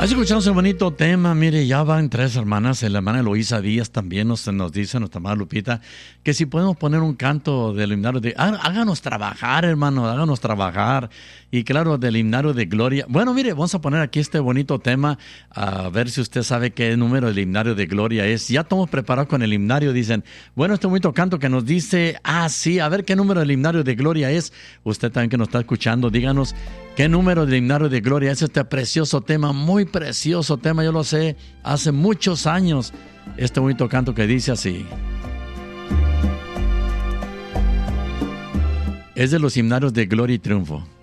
Así escuchamos el bonito tema. Mire, ya van 3 hermanas. La hermana Eloísa Díaz también nos dice, nuestra hermana Lupita, que si podemos poner un canto del himnario de... Háganos trabajar, hermano, háganos trabajar. Y claro, del himnario de gloria. Bueno, mire, vamos a poner aquí este bonito tema, a ver si usted sabe qué número del himnario de gloria es. Ya estamos preparados con el himnario, dicen. Bueno, este bonito canto que nos dice, sí, a ver qué número del himnario de gloria es. Usted también que nos está escuchando, díganos qué número del himnario de gloria es este precioso tema, muy precioso tema, yo lo sé, hace muchos años, este bonito canto que dice así. Es de los himnarios de gloria y triunfo.